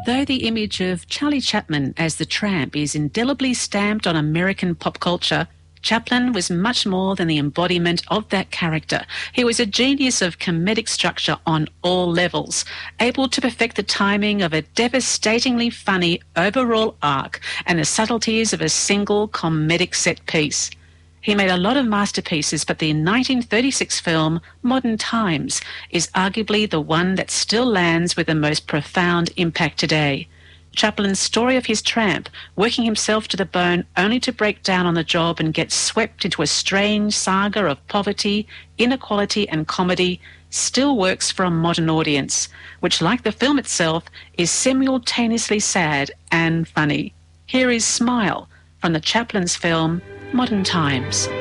Though the image of Charlie Chaplin as the tramp is indelibly stamped on American pop culture, Chaplin was much more than the embodiment of that character. He was a genius of comedic structure on all levels, able to perfect the timing of a devastatingly funny overall arc and the subtleties of a single comedic set piece. He made a lot of masterpieces, but the 1936 film Modern Times is arguably the one that still lands with the most profound impact today. Chaplin's story of his tramp, working himself to the bone only to break down on the job and get swept into a strange saga of poverty, inequality and comedy, still works for a modern audience, which, like the film itself, is simultaneously sad and funny. Here is Smile from the Chaplin's film Modern Times.